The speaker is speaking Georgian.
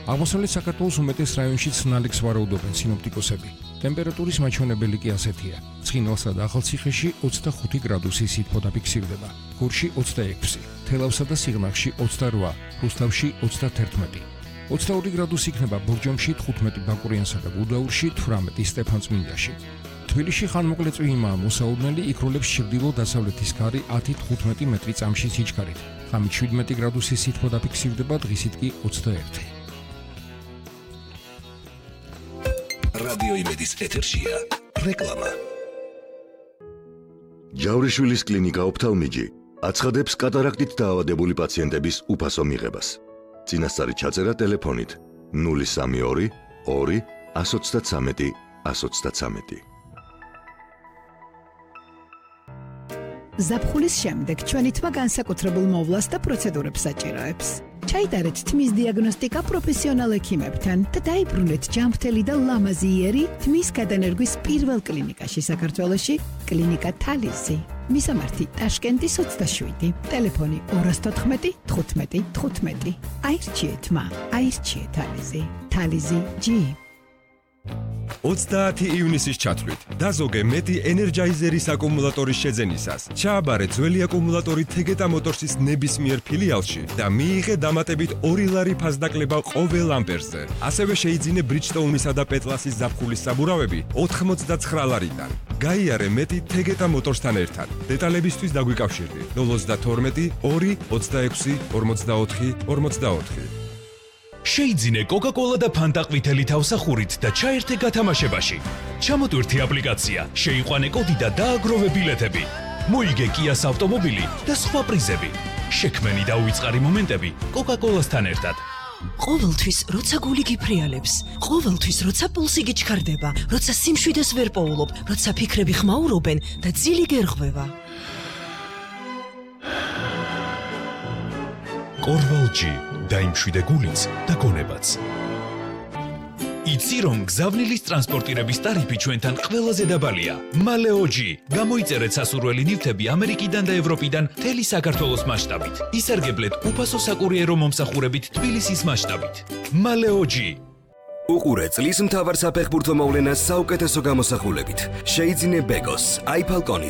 აღმოსავლეთ საქართველოს უმეტეს რაიონში ცნალიქს ვარაუდობენ სინოპტიკოსები. ტემპერატურის მაჩვენებელი კი ასეთია. ცხინვალსა და ახალციხეში 25 გრადუსი სითბო დაფიქსირდება, გორში 26, თელავსა და სიღნაღში 28, რუსთავში 31. 22 გრადუსი იქნება ბორჯომში, 15 ბაკურიანსა და გუდაურში, 18 სტეფანწმინდაში. თბილისში ხანმოკლე წვიმაა მოსაუბნელი, იქროლებს ჩრდილო-დასავლეთის ქარი 10-15 მეტრი წამში სიჩქარით. ღამით 17 გრადუსი სითბო დაფიქსირდება, დღისით კი 21. რადიო იმედის ეთერშია რეკლამა. ჯავრიშვილის კლინიკა ოფთალმიჯი აცხადებს კატარაქტით დაავადებული პაციენტების უფასო მიღებას. წინასწარი ჩაწერა ტელეფონით 032 2 133 133. ზაფხულის შემდეგ ჩვენი თმა განსაკუთრებულ მოვლას და პროცედურებს საჭიროებს. ჩაიტარეთ თმის დიაგნოსტიკა პროფესიონალ ექიმებთან და დაიბრუნეთ ჯანმრთელი და ლამაზი იერი თმის გადანერგვის პირველ კლინიკაში საქართველოში, კლინიკა თალიზი. მისამართი ტაშკენტის 27, ტელეფონი 214 15 15. აირჩიეთ თმა, აირჩიეთ თალიზი. თალიზი G. 30 ივნისის ჩათვლით დაზოგე მეტი ენერჯაიზერის აკუმულატორის შეძენისას. ჩააბარე ძველი აკუმულატორი თეგეტა მოტორსის ნებისმიერ ფილიალში და მიიღე დამატებით 2 ლარი ფასდაკლება ყოველ ამპერზე. ასევე შეიძინე ბრიჯტოუნისა და პეტლასის ზაფხულის საბურავები 89 ლარიდან. გაიარე მეტი თეგეტა მოტორსთან ერთად. დეტალებისთვის დაგვიკავშირდით 032 2 26 44 44. შეიძინე კოკა-კოლა და ფანტა ყვითელი თავსახურით და ჩაერთე გათამაშებაში. ჩამოტვირთი აპლიკაცია, შეიყვანე კოდი და დააგროვე ბილეთები. მოიგე კიას ავტომობილი და სხვა პრიზები. შექმენი და უიწყარი მომენტები კოკა-კოლასთან ერთად. ყოველთვის როცა გული გიფრიალებს, ყოველთვის როცა პულსი გიჩქარდება, როცა სიმშვიდეს ვერ პოულობ, როცა ფიქრები ხმაურობენ და ძილი გერღვევა. კორვალჯი დაიმშვიდე გულიც და გონებაც. იცი რომ გზავნილის ტრანსპორტირების ტარიფი ჩვენთან ყველაზე დაბალია. მალეოჯი. გამოიწერეთ სასურველი ნივთები ამერიკიდან და ევროპიდან მთელი საქართველოს მასშტაბით. ისარგებლეთ უფასო საკურიერო მომსახურებით თბილისის მასშტაბით. მალეოჯი. უყურე წლის მთავარ საფეხბურთო მოვლენას საუკეთესო გამოსახულებით. შეიძინე ბეგოს, iFalcon